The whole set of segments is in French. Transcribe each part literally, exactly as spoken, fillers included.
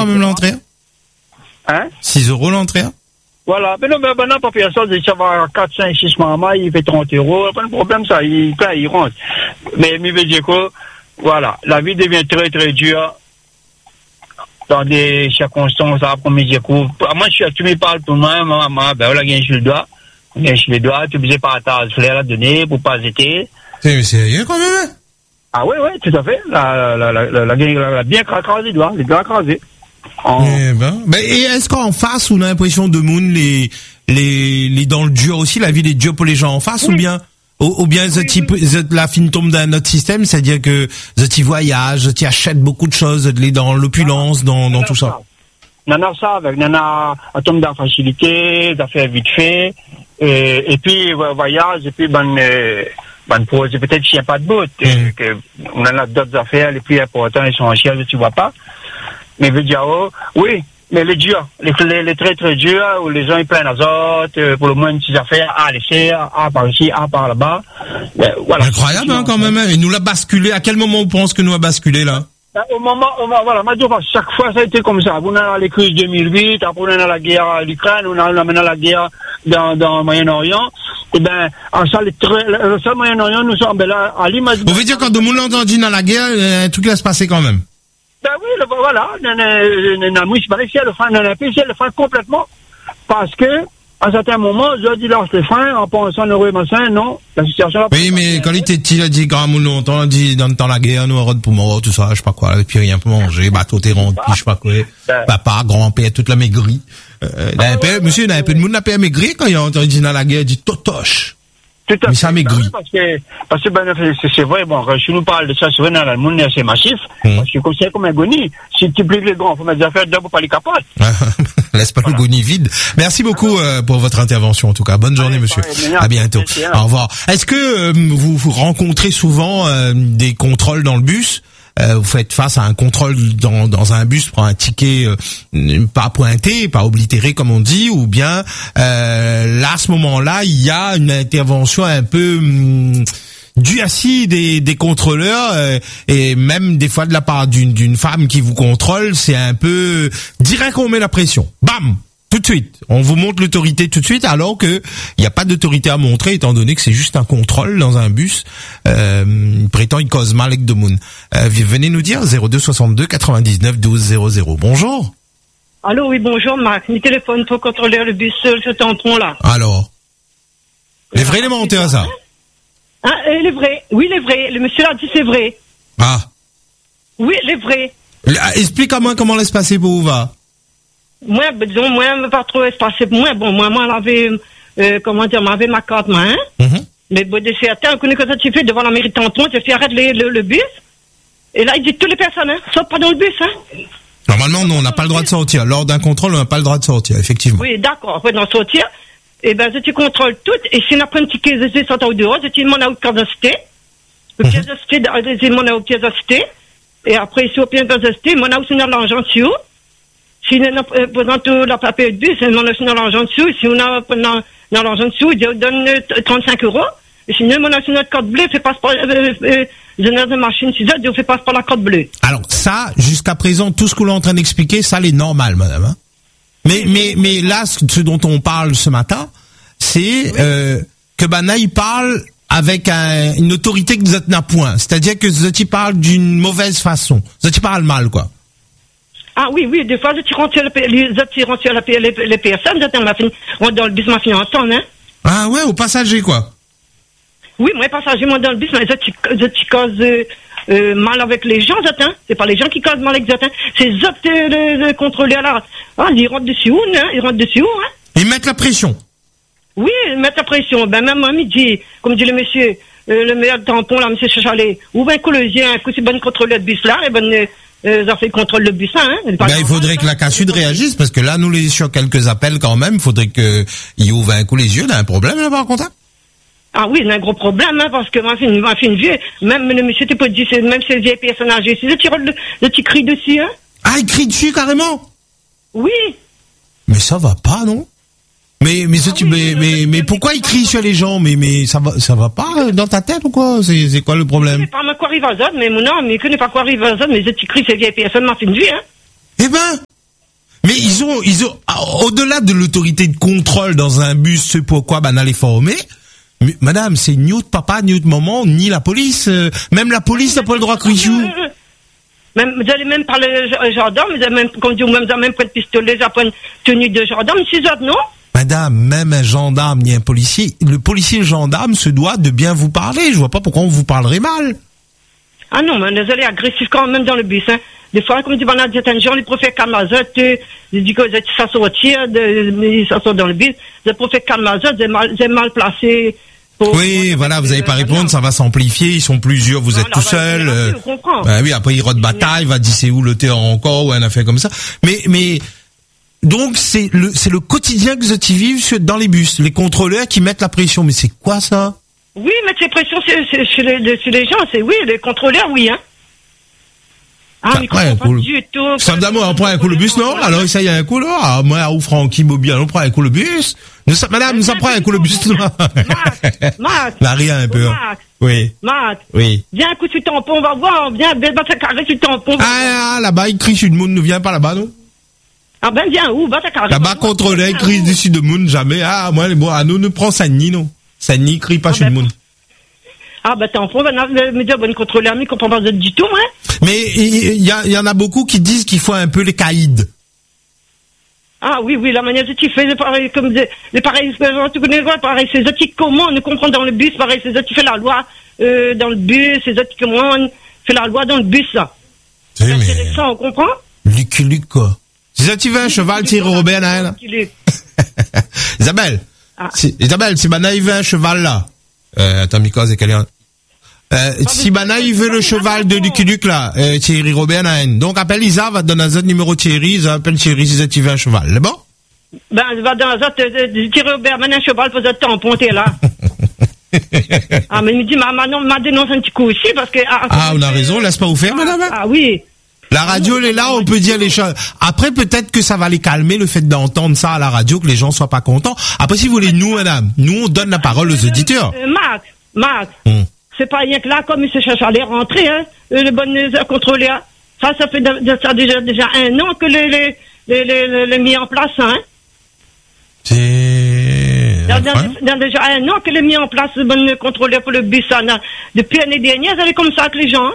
même l'entrée? Hein? six euros l'entrée? Voilà. Mais non, mais maintenant, pour personne, ça va à quatre, cinq, six mois, il fait trente euros. Pas de problème, ça. Il, il rentre. Mais, mais, je veux dire que, voilà. La vie devient très, très dure. Dans des circonstances, après mes écoutes. Moi, je suis, tu me parles pour moi, maman, ben, voilà, gagne sur le doigt. Gagne sur le doigt, tu faisais pas ta flair à donner pour pas hésiter. C'est sérieux, quand même? Ah, oui, oui, tout à fait. La, la, la, la, la, la, la bien crasé les doigts, les doigts crasés. En... Eh ben, ben, et est-ce qu'en face, on a l'impression de Moon, les, les, les dans le dur aussi, la vie est dure pour les gens en face, oui. ou bien, ou, ou bien, oui, type, oui. la fin tombe d'un autre système, c'est-à-dire que, tu voyages, tu achètes beaucoup de choses, les dans l'opulence, dans, dans tout ça. Nana, ça, avec Nana, on tombe dans la facilité, d'affaires vite fait, et, et puis, voyage, et puis, ben, euh, ben, pour, peut-être qu'il n'y a pas de bout, mm. que, on a d'autres affaires, les plus importantes, essentielles, tu vois pas. Mais veut dire, oh, oui, mais les durs, les, les, les très très durs, où les gens ils prennent azote, euh, pour le moins une petite affaire, à les faire, à par ici, à par là-bas. Euh, voilà. Incroyable, hein, quand même, hein. Et nous l'a basculé. À quel moment on pense que nous a basculé, là? Au moment, au moment, voilà, chaque fois ça a été comme ça. On a les crises deux mille huit, après on a la guerre à l'Ukraine, on a maintenant la guerre dans, dans le Moyen-Orient. Et ben, en ça, le seul Moyen-Orient, nous sommes, ben là, à l'image. On veut dire quand de monde entendu dans la guerre, un truc va se passer quand même. Ben oui, le, voilà, le frein complètement, parce que, à un certain moment, je dis lâche le frein, en pensant heureux machin, non, la situation là. Oui, mais quand il était petit, il a dit, grand moulin, longtemps, il a dit, dans, dans la guerre, nous, on pour mort, tout ça, je sais pas quoi, et puis rien pour manger, bateau, terrain, puis je sais pas quoi, ben. Papa, grand-père, toute la maigrie. Euh, ah, ouais, ouais, monsieur, il y a un peu de monde, n'a pas maigri, quand il a entendu dans la guerre, il dit, totoche. Tout à mais ça maigrit. Parce que, parce que, ben, c'est, c'est vrai, bon, si nous parle de ça, c'est vrai, dans le monde, c'est massif. Mmh. Parce que, comme c'est comme un goni. Si tu plies les grands, faut mettre des affaires dedans pour pas les capoter. Laisse pas voilà. Le goni vide. Merci beaucoup, euh, pour votre intervention, en tout cas. Bonne journée, allez, monsieur. Pareil, à bientôt. Au revoir. Est-ce que, euh, vous, vous rencontrez souvent, euh, des contrôles dans le bus? Euh, vous faites face à un contrôle dans, dans un bus pour un ticket euh, pas pointé, pas oblitéré comme on dit, ou bien euh, là à ce moment-là il y a une intervention un peu hum, due assis des, des contrôleurs euh, et même des fois de la part d'une, d'une femme qui vous contrôle, c'est un peu direct qu'on met la pression. Bam! Tout de suite, on vous montre l'autorité tout de suite, alors que il n'y a pas d'autorité à montrer, étant donné que c'est juste un contrôle dans un bus. Euh, il prétend il cause mal avec de Moon. Euh, venez nous dire zéro deux soixante-deux quatre-vingt-dix-neuf douze zéro zéro. Bonjour. Allô, oui, bonjour Marc. Mes téléphones pour contrôler le bus sur ce tampon là. Alors, les vrais élémentaires ça. Ah, il est vrai. Oui, il est vrai. Le monsieur a dit c'est vrai. Ah. Oui, il est vrai. Explique-moi comment laisse passer pour où va. Moi, disons, moi, je ne pas trop espacer pour moi. Bon, moi, moi, j'avais, euh, comment dire, j'avais ma carte, moi, hein. Mm-hmm. Mais bon, de certains, on connaît que ça, tu fais devant la mairie de Tampon, tu fais arrête le, le, le bus. Et là, il dit toutes les personnes, hein, sauf pas dans le bus, hein. Normalement, non, on n'a pas le droit de sortir. Lors d'un contrôle, on n'a pas le droit de sortir, effectivement. Oui, d'accord, après, d'en sortir. Et ben, tu contrôles tout. Et si on a pris un ticket, je sors au dehors, je demande à pièce d'identité. Le pièce d'identité, je demande à pièce d'identité. Et après, si au pièce d'identité, moi, on a aussi l'argent dessus. Si on a présente la papier de bus, on a l'argent dessus. Si on a l'argent dessus, il donne trente-cinq euros. Et sinon, on a notre carte bleue, fait passe par, euh, euh, une machine, si on fait passe par la carte bleue. Alors, ça, jusqu'à présent, tout ce que l'on est en train d'expliquer, ça, c'est normal, madame, hein. Mais, mais, mais là, ce dont on parle ce matin, c'est, oui. euh, que Bana, il parle avec un, une autorité que vous êtes n'a point. C'est-à-dire que Zoti parle d'une mauvaise façon. Zoti parle mal, quoi. Ah oui, oui, des fois, je tire sur les, les, les personnes, j'attends dans le bus, ma fille entend, hein. Ah ouais, aux passagers, quoi. Oui, moi, passager, moi, dans le bus, mais je, je, je cause euh, euh, mal avec les gens, j'attends. C'est pas les gens qui causent mal avec j'attends. C'est les autres, euh, le contrôleur, là. Ah, ils rentrent dessus, hein. Ils rentrent dessus, hein. Ils mettent la pression. Oui, ils mettent la pression. Ben, même à midi, comme dit le monsieur, euh, le meilleur tampon, là, monsieur Chachalet, ou ben, collégien, un coup, c'est bon contrôleur de bus, là, et ben, euh, Euh, ça fait contrôle le bus, hein. Ben, il faudrait que la CASUD réagisse, parce que là, nous, les, sur quelques appels, quand même, il faudrait que, il ouvre un coup les yeux, il y a un problème, là, par contre. Ah oui, il y a un gros problème, hein, parce que, ma fille, ma fille, vieux, même le monsieur, t'es pas dit, même ces vieilles personnes âgées, c'est le petit, le, le petit cri dessus, hein. Ah, il crie dessus, carrément? Oui. Mais ça va pas, non? Mais, mais, ah, tu, oui, mais, mais, mais pourquoi il crie sur les gens? Mais, mais, ça va, ça va pas dans ta tête ou quoi? C'est, c'est quoi le problème? Je sais pas quoi arrive à ça, mais mon nom, mais je connais pas quoi arrive à ça, mais ce petit cri, c'est vieille personne, m'a fait une vie, hein. Eh ben! Mais ils ont, ils ont, au-delà de l'autorité de contrôle dans un bus, c'est pourquoi, ben, on les former. Mais, madame, c'est ni autre papa, ni autre maman, ni la police. Euh, même la police n'a pas le droit de crier. Même, vous allez même parler aux gendarmes, vous avez même, comme dit, même, même pris le pistolet, vous avez une tenue de gendarme, six autres, non? Madame, même un gendarme ni un policier, le policier et le gendarme se doit de bien vous parler. Je vois pas pourquoi on vous parlerait mal. Ah non, mais vous allez agressif quand même dans le bus, hein. Des fois, comme tu vas dire, un jour, les prophètes calmazotes, ils disent que ça sortir, ils s'assortent dans le bus, les prophètes calmazotes, ils mal, mal placés. Oui, voilà, vous n'allez pas répondre, ça va s'amplifier, ils sont plusieurs, vous non, êtes tout seul. Euh, bah oui, après, il rôde bataille, va dire c'est où le terrain encore, ou un affaire comme ça. Mais, mais, donc, c'est le, c'est le quotidien que vous vivez dans les bus, les contrôleurs qui mettent la pression. Mais c'est quoi ça? Oui, mettre ces pressions chez les, chez les gens, c'est oui, les contrôleurs, oui, hein. Ah, ça, mais ouais, pas cool. du tout. Ça me donne, on prend un coup le bus, non? Alors, ça y a un coup, là. Ah, moi, ou Francky, Bobby, on prend un coup le bus. Nous, ça, madame, nous, ça prend un coup le bus, là. Max, Max. Là, rien, un peu. Max. Oui. Max. Oui. Viens un coup sur ton tampon, on va voir, viens, viens, va te carrer sur ton tampon. Ah, ah, là-bas, il crie sur le monde, ne vient pas là-bas, non? Ah, ben, viens, où? Va te carrer. Là-bas, contrôleur, il crie dessus de monde, jamais. Ah, moi, bon, à nous, ne prend Sani, non? Sani, crie pas sur le monde. Ah, bah, t'es en fond, me dire, bonne contrôleur, mais comprend pas du tout, hein. Mais, il y, y, y en a beaucoup qui disent qu'il faut un peu les caïds. Ah, oui, oui, la manière dont tu fais, c'est pareil, comme, les pareils, tu connais quoi, pareil, c'est eux qui commandent, on comprend dans le bus, pareil, c'est eux qui font la loi, euh, dans le bus, c'est eux qui commandent, fait la loi dans le bus, là. C'est mais... ça, on comprend? Luc, Luc, quoi. C'est ça, tu veux un cheval, Thierry Robert, là? Isabelle. Ah. Isabelle, si Bana, il veut un cheval, là. Euh, attends, Mika, c'est quel est Euh, ah, si Bana il veut le cheval de Lucky Luke là, euh, Thierry Robert Nahen. Donc appelle Isa, va te donner un numéro Thierry, Isa appelle Thierry si tu veux un cheval, c'est bon? Ben, va dans un Thierry Robert, maintenant un cheval pour te tamponner là. Ah, mais il me dit, ma, ma, ma dénonce un petit coup aussi parce que... Ah, ah on a raison, laisse pas vous faire, madame. Ah, oui. La radio, elle est là, on peut dire les choses. Après, peut-être que ça va les calmer, le fait d'entendre ça à la radio, que les gens soient pas contents. Après, si vous voulez, nous, madame, nous, on donne la parole aux auditeurs. Euh, Max, Max. Hum. C'est pas rien que là, comme il se cherche à les rentrer, hein, les bonnes contrôleurs. Ça, ça fait de, ça déjà, déjà un an que les, les, les, les, les mis en place, hein. C'est... Il y a déjà un an que les mis en place, les bonnes contrôleurs pour le bus, hein. Depuis l'année dernière, ça allait comme ça avec les gens, hein.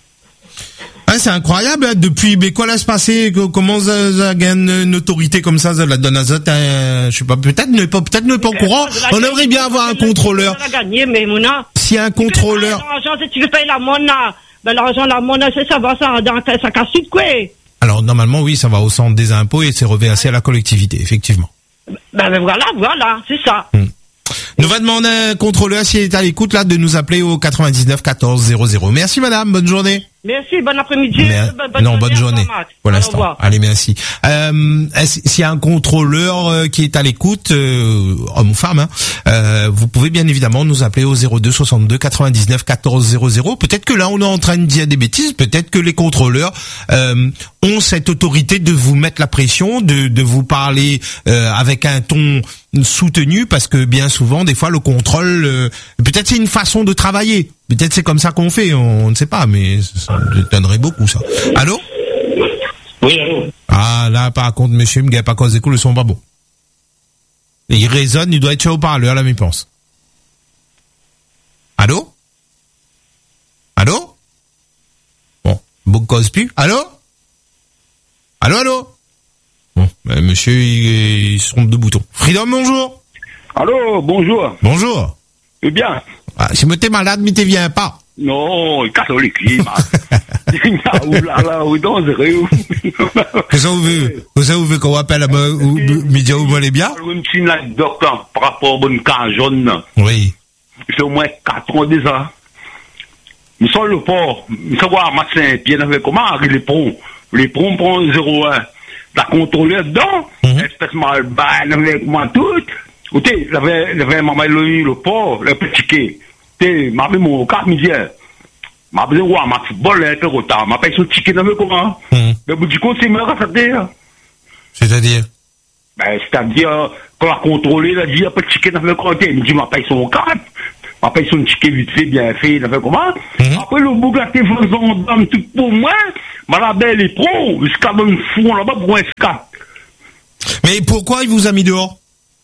Ah, c'est incroyable, hein. Depuis, mais quoi là se passer, comment ça, ça gagne une autorité comme ça, ça la donne à ça, je sais pas, peut-être ne pas, peut-être ne pas au courant. On aimerait bien avoir un contrôleur. Si un contrôleur. L'argent, si tu veux payer la mona, ben l'argent, la mona, c'est ça va, ça, dans ça casse quoi. Alors, normalement, oui, ça va au centre des impôts et c'est reversé à la collectivité, effectivement. Ben, ben voilà, voilà, c'est ça. Hum. Nous va demander à un contrôleur s'il est à l'écoute là de nous appeler au quatre-vingt-dix-neuf quatorze zéro zéro. Merci madame, bonne journée. Merci, bon après-midi. Mais, bonne non, bonne journée. Pour l'instant. Allez, merci. Euh, s'il y a un contrôleur euh, qui est à l'écoute, euh, homme ou femme, hein, euh, vous pouvez bien évidemment nous appeler au zéro deux soixante-deux quatre-vingt-dix-neuf quatorze zéro zéro. Peut-être que là on est en train de dire des bêtises. Peut-être que les contrôleurs euh, ont cette autorité de vous mettre la pression, de, de vous parler euh, avec un ton soutenu, parce que bien souvent, des fois, le contrôle, euh, peut-être c'est une façon de travailler. Peut-être c'est comme ça qu'on fait, on, on ne sait pas, mais ça me donnerait beaucoup, ça. Allô? Oui, allô? Ah, là, par contre, monsieur, il me gagne pas cause des coups, le son pas bon. Et il résonne, il doit être sur haut-parleur, là, mais il pense. Allô? Allô? Bon, beaucoup cause plus. Allô? Allô, allô? Bon, ben, monsieur, il, il se trompe de bouton. Freedom, bonjour. Allô, bonjour. Bonjour. Eh bien. Ah, si moi t'es malade, mais t'es viens pas. Non, il casse les clims. Oulala, où dangereux. Qu'est-ce que vous voulez? Qu'est-ce que vous voulez qu'on appelle à midi ou moi les bien? Une petite anecdote par rapport au bon cas jaune. Oui. C'est au moins quatre ans déjà. Nous sommes le port. Nous sommes à Marseille. Bien avec comment? Les ponts. Les ponts prennent zéro un. La contrôleur dedans, mm-hmm. Espèce mal bain avec moi tout. Écoutez, j'avais, j'avais maman le port, le petit quai. T'es, m'a vu mon carte midi. M'a vu ouais, ma football est en retard. M'a payé son ticket dans le comment. Mais vous dites quoi, c'est meilleur à dire. C'est-à-dire? Ben, c'est-à-dire, quand la contrôlée, elle a dit, il n'y a pas de ticket dans le côté. Il me dit, m'a payé son carte. M'a payé son ticket vite fait, bien fait, dans le comment. Après, le bouc la téléphone, tout pour moi. Ma la belle est pro, jusqu'à même fou là-bas pour un escape. Mais pourquoi il vous a mis dehors?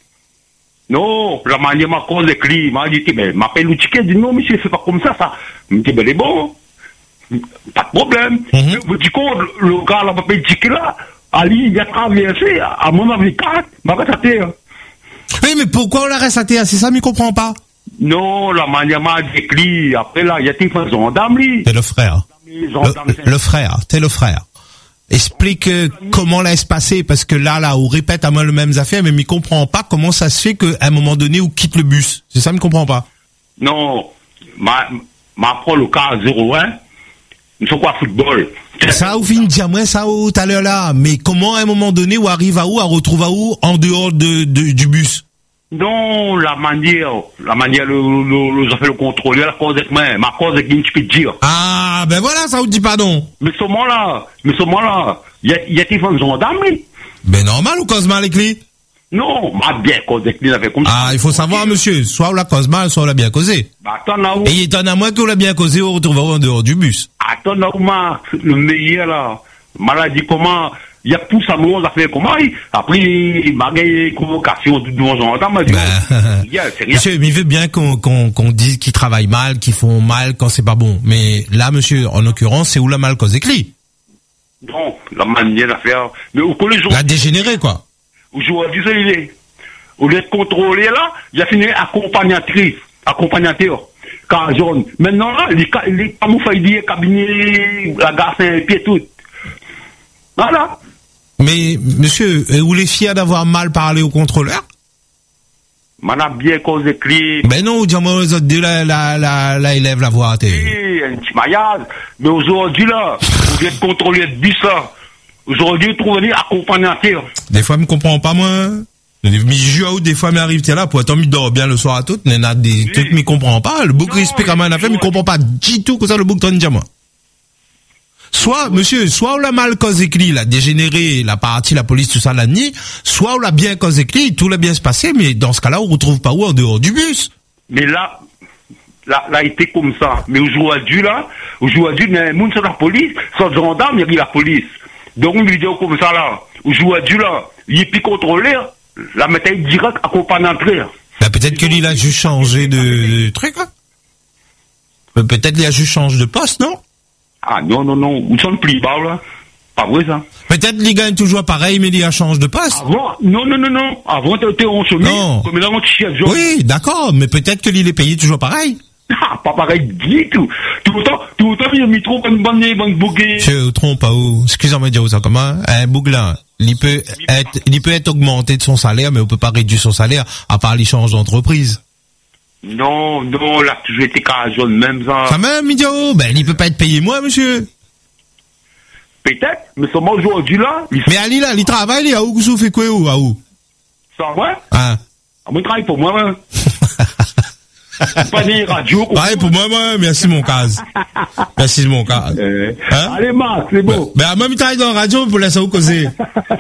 Non, la manière m'a cause avec lui, m'a dit, mais m'appelle le ticket, dit non, monsieur, c'est pas comme ça, ça. Il me dit, ben, c'est bon. Pas de problème. Mm-hmm. Mais, du coup, le gars, là, m'a payé le ticket là, Ali, il a traversé, à mon avis, quatre, m'a arrêté. Oui, mais pourquoi on l'arrête à terre? C'est ça, mais il comprend pas. Non, la manière m'a dit avec lui, après là, il y a des gendarmes, lui. C'est le frère. Le, le frère, t'es le frère. Explique euh, comment là se passer, parce que là, là, on répète à moi les mêmes affaires, mais il comprend pas comment ça se fait qu'à un moment donné, on quitte le bus. C'est ça, il comprend pas. Non, ma, ma prend le cas zéro un, il faut quoi football. Ça, vous finissez de dire, moi, ça, tout à l'heure là, mais comment à un moment donné, on arrive à où, à retrouver à où, en dehors de, de, du bus? Non, la manière, la manière, le, le, le, fait le contrôler, la cause avec moi, ma cause avec qui tu peux dire. Ah, ben voilà, ça vous dit pardon. Mais ce moment-là, mais ce moment-là, il y a, il y a des gendarmes, lui. Ben normal ou cause mal avec lui? Non, m'a bien causé avec lui, avec comme ça. Ah, il faut savoir, monsieur, soit on l'a cause mal, soit on l'a bien causé. Bah, attends, là où. Et il est à moi qu'on l'a bien causé, on retrouve en dehors du bus. Attends, là où, ma, le meilleur, là, maladie, comment, il y a tout ça, moi, ça fait comment, après, il m'a gagné convocation de devant gendarme, m'a dit, ben, monsieur, mais il veut bien qu'on, qu'on, qu'on dise qu'ils travaillent mal, qu'ils font mal quand c'est pas bon. Mais là, monsieur, en l'occurrence, c'est où la mal causé avec lui? Non, la manière d'affaire, mais au collège, la dégénéré, quoi. Aujourd'hui, c'est l'idée. Au lieu de contrôler, là, il a fini accompagnatrice, accompagnateur. Car jaune. Maintenant, là, les, les camouflages, cabinet, la gare Saint-Pied, tout. Voilà. Mais, monsieur, vous les fiers d'avoir mal parlé au contrôleur? M'en bien causé clé. Ben non, dis-moi, les autres, la, la, la, la élève la voix, t'es. Oui, un petit maillage. Mais aujourd'hui, là, vous êtes contrôlé de bus, là. Aujourd'hui, trouver accompagnateur. Des fois, je me comprends pas, moi. Mais je des fois, m'arrive, tiens là, pour être mis dort bien le soir à tout, il y a des oui. trucs, me comprend pas. Le bouc respect quand même, il me comprend pas du tout que ça, le bouc t'en dit, moi. Soit, monsieur, soit on l'a mal causé cli, la dégénéré, la partie, la police, tout ça, la nuit, soit on l'a bien causé cli, tout l'a bien se passer, mais dans ce cas-là, on retrouve pas où en dehors du bus. Mais là, là, là, il était comme ça. Mais aujourd'hui, là, aujourd'hui, il y a un monde sur la police, sur le gendarme, il y a la police. Donc, on lui dit comme ça, là, aujourd'hui, là, il est plus contrôlé, la méthode directe accompagnatrice. Bah, peut-être que lui, il a juste changé de, de truc, là. Peut-être qu'il a juste changé de poste, non? Ah, non, non, non, où sont plus bas, là? Pas vrai, ça. Peut-être qu'il gagne toujours pareil, mais il a changé de poste. Avant, non, non, non, non. Avant, t'étais en chemin. Non. Comme là, on chie oui, d'accord, mais peut-être que lui, est payé toujours pareil. Ah, pas pareil du tout. Tout le temps, tout le temps, il y a mis trop une bonne, bonne bouquet. Je me trompe pas où. Excusez-moi de dire ça comment. Un bouglin, il peut être, il peut être augmenté de son salaire, mais on peut pas réduire son salaire, à part il change d'entreprise. Non, non, là, tu étais qu'à jaune, même ça. Quand même, idiot. Ben, il peut pas être payé moi, monsieur. Peut-être, mais seulement aujourd'hui, là. Il... Mais Ali, là, il travaille, il a où, vous fait quoi, où, à où? Ça, ouais? Hein? Ah, moi, travaille pour moi, ouais. Pas des radios. Pareil pour moi, moi, merci mon cas. Merci mon cas. Euh, hein? Allez, Marc, c'est bon. Mais à moi, il travaille dans la radio pour laisser vous causer.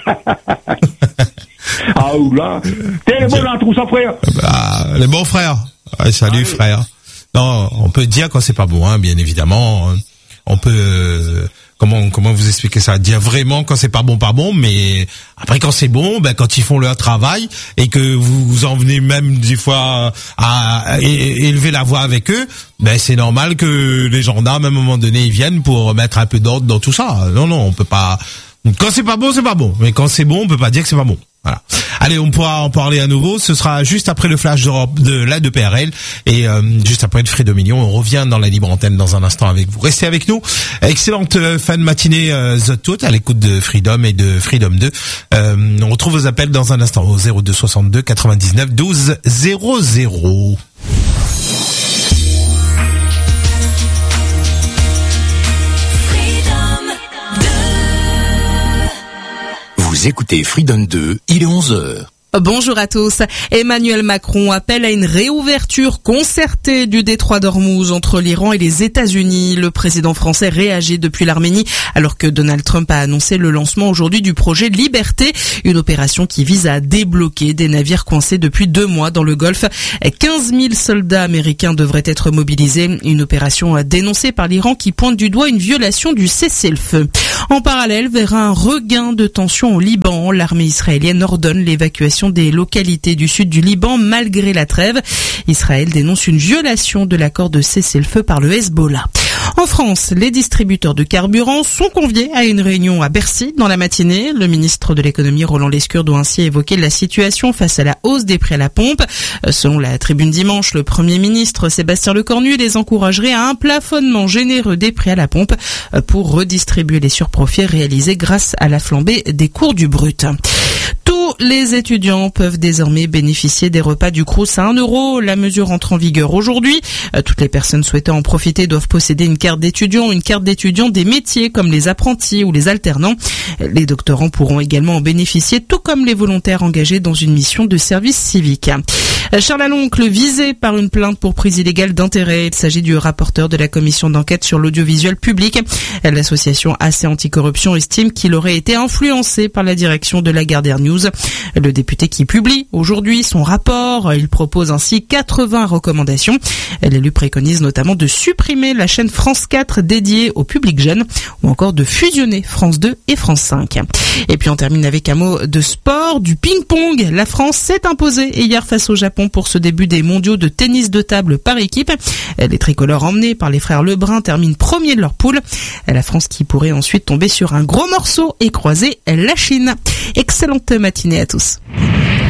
Ah, ou là. T'es les bons là, tout ça, frère. Bah, les bons frères. Ouais, salut, allez. Frère. Non, on peut dire quand c'est pas bon, hein, bien évidemment. On peut, euh, comment, comment vous expliquer ça? Dire vraiment quand c'est pas bon, pas bon, mais après quand c'est bon, ben, quand ils font leur travail et que vous, vous en venez même des fois à, à élever la voix avec eux, ben, c'est normal que les gendarmes, à un moment donné, ils viennent pour mettre un peu d'ordre dans tout ça. Non, non, on peut pas, quand c'est pas bon, c'est pas bon. Mais quand c'est bon, on peut pas dire que c'est pas bon. Voilà. Allez, on pourra en parler à nouveau. Ce sera juste après le flash de, de la de P R L et euh, juste après le Freedom Million. On revient dans la libre antenne dans un instant avec vous. Restez avec nous. Excellente euh, fin de matinée euh, Zotot à l'écoute de Freedom et de Freedom deux. Euh, on retrouve vos appels dans un instant au zéro deux soixante-deux quatre-vingt-dix-neuf douze zéro zéro. Vous écoutez Freedom deux, il est onze heures. Bonjour à tous. Emmanuel Macron appelle à une réouverture concertée du détroit d'Ormuz entre l'Iran et les États-Unis. Le président français réagit depuis l'Arménie alors que Donald Trump a annoncé le lancement aujourd'hui du projet Liberté, une opération qui vise à débloquer des navires coincés depuis deux mois dans le Golfe. quinze mille soldats américains devraient être mobilisés, une opération dénoncée par l'Iran qui pointe du doigt une violation du cessez-le-feu. En parallèle, vers un regain de tension au Liban, l'armée israélienne ordonne l'évacuation des localités du sud du Liban malgré la trêve. Israël dénonce une violation de l'accord de cessez-le-feu par le Hezbollah. En France, les distributeurs de carburant sont conviés à une réunion à Bercy dans la matinée. Le ministre de l'économie Roland Lescure doit ainsi évoquer la situation face à la hausse des prix à la pompe. Selon la Tribune Dimanche, le Premier ministre Sébastien Lecornu les encouragerait à un plafonnement généreux des prix à la pompe pour redistribuer les surprofits réalisés grâce à la flambée des cours du brut. Tous les étudiants peuvent désormais bénéficier des repas du Crous à un euro. La mesure entre en vigueur aujourd'hui. Toutes les personnes souhaitant en profiter doivent posséder une carte d'étudiant ou une carte d'étudiant des métiers comme les apprentis ou les alternants. Les doctorants pourront également en bénéficier, tout comme les volontaires engagés dans une mission de service civique. Charles Aloncle, visé par une plainte pour prise illégale d'intérêt. Il s'agit du rapporteur de la commission d'enquête sur l'audiovisuel public. L'association A C Anticorruption estime qu'il aurait été influencé par la direction de Lagardère News. Le député qui publie aujourd'hui son rapport, il propose ainsi quatre-vingts recommandations. L'élu préconise notamment de supprimer la chaîne France quatre dédiée au public jeune ou encore de fusionner France deux et France cinq. Et puis on termine avec un mot de sport, du ping-pong. La France s'est imposée hier face au Japon pour ce début des mondiaux de tennis de table par équipe. Les tricolores emmenés par les frères Lebrun terminent premier de leur poule. La France qui pourrait ensuite tomber sur un gros morceau et croiser la Chine. Excellente matinée à tous.